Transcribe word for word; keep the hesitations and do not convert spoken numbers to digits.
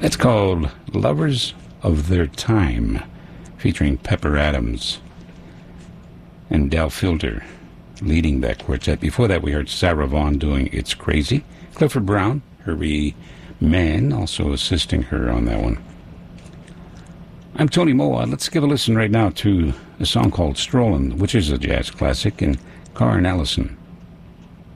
It's called Lovers of Their Time, featuring Pepper Adams and Del Filter leading that quartet. Before that, we heard Sarah Vaughan doing It's Crazy. Clifford Brown, Herbie Mann, also assisting her on that one. I'm Tony Moa. Let's give a listen right now to a song called Strollin', which is a jazz classic, and Karen Allison